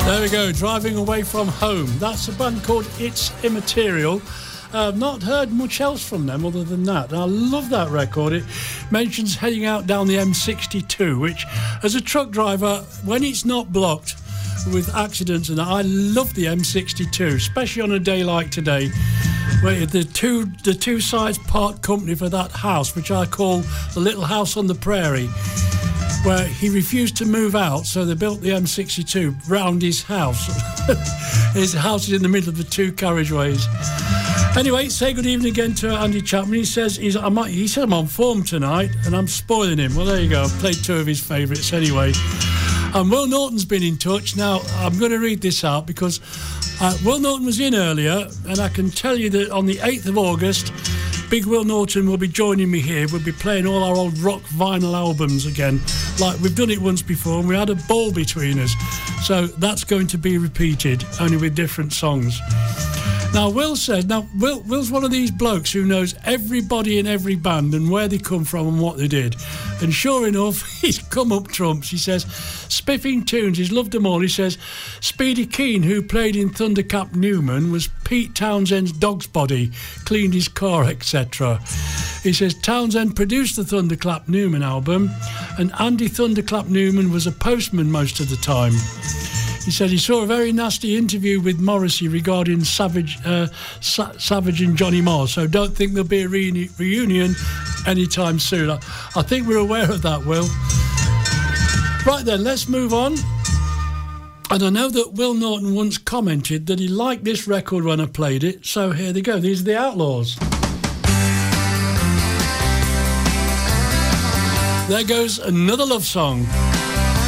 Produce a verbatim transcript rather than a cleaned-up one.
There we go, Driving Away From Home. That's a band called It's Immaterial. I've not heard much else from them other than that. And I love that record. It mentions heading out down the M sixty-two, which, as a truck driver, when it's not blocked with accidents and that, I love the M sixty-two, especially on a day like today, where the two the two sides part company for that house, which I call the Little House on the Prairie, where he refused to move out, so they built the M sixty-two round his house. His house is in the middle of the two carriageways. Anyway, say good evening again to Andy Chapman. He says he's, I might, he said I'm on form tonight, and I'm spoiling him. Well, there you go. I've played two of his favourites anyway. And Will Norton's been in touch. Now, I'm going to read this out because uh, Will Norton was in earlier, and I can tell you that on the eighth of August, Big Will Norton will be joining me here. We'll be playing all our old rock vinyl albums again, like we've done it once before, and we had a ball between us. So that's going to be repeated, only with different songs. Now, Will says, now, Will, Will's one of these blokes who knows everybody in every band and where they come from and what they did. And sure enough, he's come up trumps. He says, spiffing tunes, he's loved them all. He says, Speedy Keen, who played in Thunderclap Newman, was Pete Townshend's dog's body, cleaned his car, et cetera. He says, Townshend produced the Thunderclap Newman album, and Andy Thunderclap Newman was a postman most of the time. He said he saw a very nasty interview with Morrissey regarding Savage uh, Sa- Savage and Johnny Marr, so don't think there'll be a re- reunion anytime soon. I, I think we're aware of that, Will. Right then, let's move on. And I know that Will Norton once commented that he liked this record when I played it, so here they go. These are the Outlaws. There goes another love song.